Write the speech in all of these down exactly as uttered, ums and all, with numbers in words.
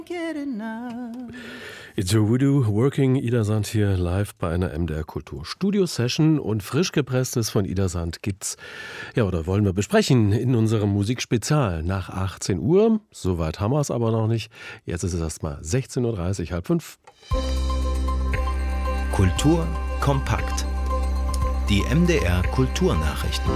It's a Voodoo, Working Ida Sand hier live bei einer M D R Kultur Studio Session und frisch gepresstes von Ida Sand gibt's, ja, oder wollen wir besprechen in unserem Musikspezial nach achtzehn Uhr. Soweit haben wir es aber noch nicht. Jetzt ist es erstmal sechzehn Uhr dreißig, halb fünf. Kultur kompakt. Die M D R Kulturnachrichten.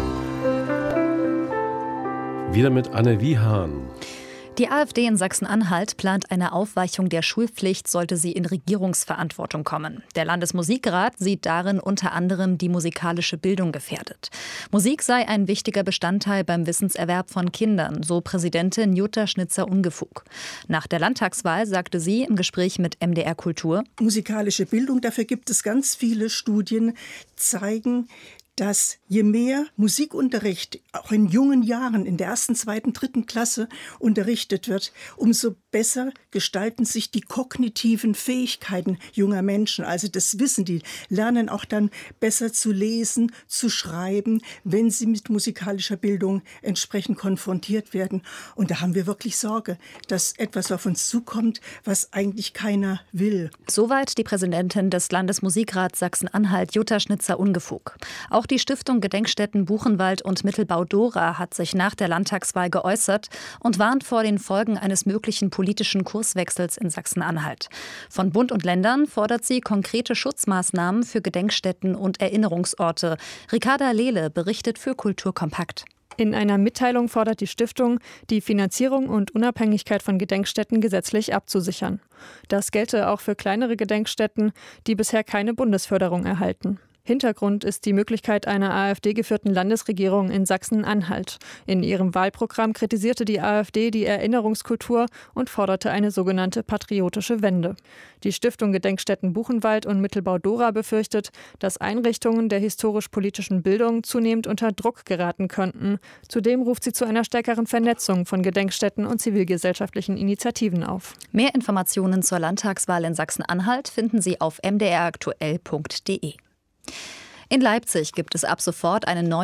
Wieder mit Anne Wiehan. Die AfD in Sachsen-Anhalt plant eine Aufweichung der Schulpflicht, sollte sie in Regierungsverantwortung kommen. Der Landesmusikrat sieht darin unter anderem die musikalische Bildung gefährdet. Musik sei ein wichtiger Bestandteil beim Wissenserwerb von Kindern, so Präsidentin Jutta Schnitzer-Ungefug. Nach der Landtagswahl sagte sie im Gespräch mit M D R Kultur: Musikalische Bildung, dafür gibt es ganz viele Studien, zeigen, dass je mehr Musikunterricht auch in jungen Jahren, in der ersten, zweiten, dritten Klasse unterrichtet wird, umso besser gestalten sich die kognitiven Fähigkeiten junger Menschen. Also das Wissen, die lernen auch dann besser zu lesen, zu schreiben, wenn sie mit musikalischer Bildung entsprechend konfrontiert werden. Und da haben wir wirklich Sorge, dass etwas auf uns zukommt, was eigentlich keiner will. Soweit die Präsidentin des Landesmusikrats Sachsen-Anhalt, Jutta Schnitzer-Ungefug. Auch die Stiftung Gedenkstätten Buchenwald und Mittelbau-Dora hat sich nach der Landtagswahl geäußert und warnt vor den Folgen eines möglichen politischen Kurswechsels in Sachsen-Anhalt. Von Bund und Ländern fordert sie konkrete Schutzmaßnahmen für Gedenkstätten und Erinnerungsorte. Ricarda Lehle berichtet für Kultur kompakt. In einer Mitteilung fordert die Stiftung, die Finanzierung und Unabhängigkeit von Gedenkstätten gesetzlich abzusichern. Das gelte auch für kleinere Gedenkstätten, die bisher keine Bundesförderung erhalten. Hintergrund ist die Möglichkeit einer AfD-geführten Landesregierung in Sachsen-Anhalt. In ihrem Wahlprogramm kritisierte die AfD die Erinnerungskultur und forderte eine sogenannte patriotische Wende. Die Stiftung Gedenkstätten Buchenwald und Mittelbau-Dora befürchtet, dass Einrichtungen der historisch-politischen Bildung zunehmend unter Druck geraten könnten. Zudem ruft sie zu einer stärkeren Vernetzung von Gedenkstätten und zivilgesellschaftlichen Initiativen auf. Mehr Informationen zur Landtagswahl in Sachsen-Anhalt finden Sie auf m d r aktuell punkt d e. In Leipzig gibt es ab sofort eine neue